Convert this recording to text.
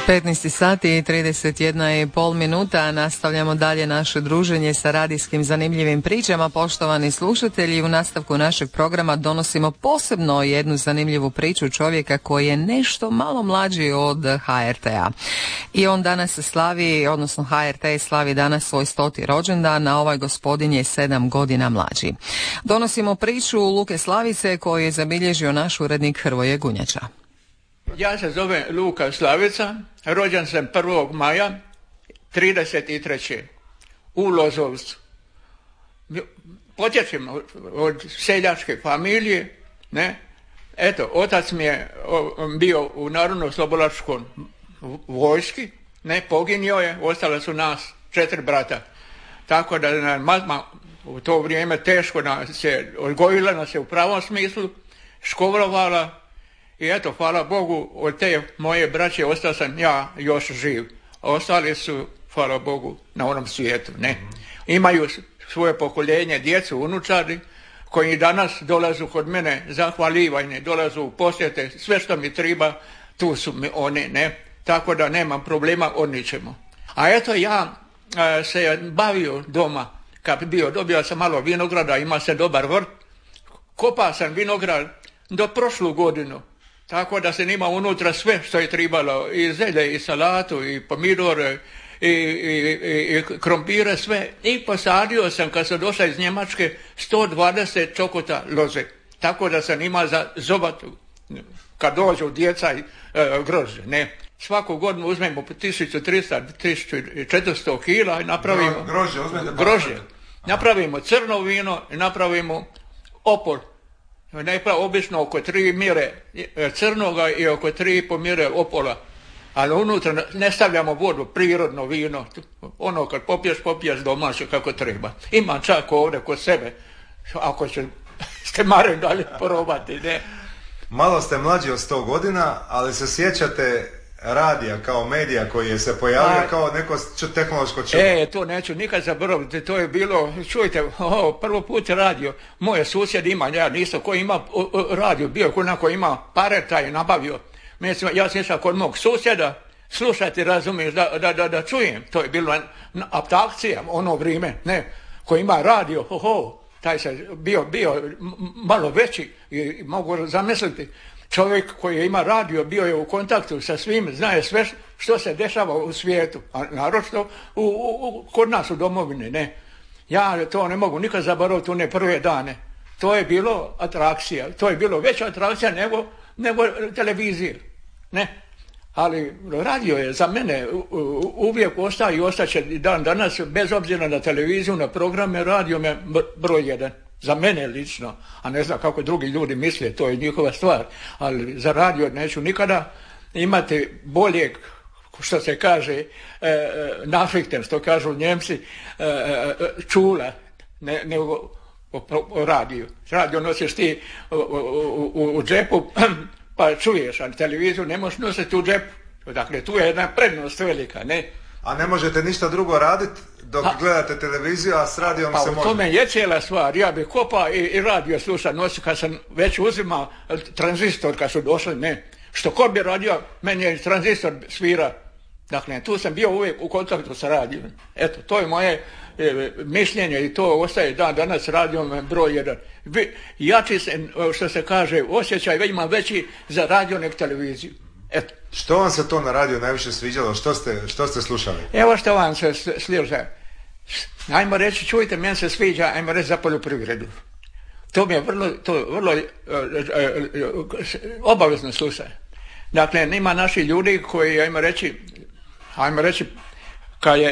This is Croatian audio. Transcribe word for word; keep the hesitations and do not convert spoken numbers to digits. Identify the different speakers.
Speaker 1: petnaest sati i trideset jedna i pol minuta. Nastavljamo dalje naše druženje sa radijskim zanimljivim pričama. Poštovani slušatelji, u nastavku našeg programa donosimo posebno jednu zanimljivu priču čovjeka koji je nešto malo mlađi od ha er te a. I on danas slavi, odnosno ha er te slavi danas svoj stoti rođendan, a ovaj gospodin je sedam godina mlađi. Donosimo priču Luke Slavice koju je zabilježio naš urednik Hrvoje Gunjača.
Speaker 2: Ja se zovem Luka Slavica, rođen sam prvog maja trideset treće u Lozovcu. Potječem od seljačke familije, ne? Eto, otac mi je bio u Narodno-oslobodilačkom vojski, ne, poginio je, ostala su nas četiri brata. Tako da nam mama u to vrijeme teško nas se odgojila, nas se u pravom smislu, školovala. I eto, hvala Bogu, od te moje braće ostao sam ja još živ. Ostali su, hvala Bogu, na onom svijetu, ne. Imaju svoje pokoljenje, djecu, unučadi, koji danas dolazu kod mene zahvalivanje, dolazu u posjete, sve što mi treba, tu su mi oni, ne. Tako da nemam problema o ničemu. A eto, ja a, se bavio doma, kad bi bio, dobio sam malo vinograda, ima se dobar vrt, kopao sam vinograd do prošlu godinu. Tako da se nima unutra sve što je trebalo, i zelje, i salatu, i pomidore, i, i, i, i krompire, sve. I posadio sam, kad sam došao iz Njemačke, sto dvadeset čokota loze. Tako da sam ima za zobat, kad dođu djeca i e, grožđe, ne. Svaku godinu uzmemo po tisuću trista do tisuću četiristo kila i napravimo
Speaker 3: grožđe, uzmete
Speaker 2: grožđe. Napravimo crno vino i napravimo opol. Najprije obično oko tri mjere crnoga i oko tri i pol mjere opola. Ali unutra ne stavljamo vodu, prirodno vino. Ono kad popiješ, popiješ domaće kako treba. Imam čak ovdje kod sebe, ako će, ste marili dalje probati, ne.
Speaker 3: Malo ste mlađi od sto godina, ali se sjećate radija kao medija koji je se pojavio A, kao neko tehnološko čudo.
Speaker 2: E, to neću nikad zaboraviti, to je bilo, čujte, o, prvo put radio, moje susjed ima, ja nisam, ko ima o, o, radio, bio ko onako ima pare, taj je nabavio. Mislim, ja sam išao kod mog susjeda, slušati, razumiješ, da, da, da, da čujem, to je bilo aptakcija, ono vrijeme, ne, ko ima radio, ho, ho, taj se bio, bio malo veći i mogu zamisliti. Čovjek koji ima radio, bio je u kontaktu sa svim, znaje sve što se dešava u svijetu, a naročito u, u, kod nas u domovini, ne. Ja to ne mogu nikad zaboraviti one prve dane. To je bilo atrakcija, to je bilo veća atrakcija nego, nego televizija, ne. Ali radio je za mene uvijek ostaje i ostaće dan danas, bez obzira na televiziju, na programe, radio je broj jedan. Za mene lično, a ne znam kako drugi ljudi misle, to je njihova stvar, ali za radio neću nikada imati boljeg, što se kaže, e, nafikten, što kažu Njemci, e, čula, ne, nego o, o radiju. Radio nosiš ti u, u, u, u džepu, pa čuješ, ali televiziju ne možeš nositi u džepu. Dakle, tu je jedna prednost velika, ne?
Speaker 3: A ne možete ništa drugo raditi dok a, gledate televiziju, a s radijom
Speaker 2: pa
Speaker 3: se može? Pa
Speaker 2: u tome je cijela stvar. Ja bih kopao i, i radio slušao noći kad sam već uzimao tranzistor kad su došli, ne. Što ko bi radio, meni je tranzistor svira. Dakle, tu sam bio uvijek u kontaktu sa radijom. Eto, to je moje e, mišljenje i to ostaje dan danas radijom broj jedan. Jači se, što se kaže, osjećaj ima veći za radio nek televiziju. Eto.
Speaker 3: Što vam se to na radiju najviše sviđalo? Što ste, što ste slušali?
Speaker 2: Evo što vam se sliđa. Ajmo reći, čujte, meni se sviđa, ajmo reći za poljoprivredu. To mi je vrlo, to vrlo uh, uh, uh, obavezno slušaj. Dakle, nema naših ljudi koji, ajmo reći, ajmo reći, kad je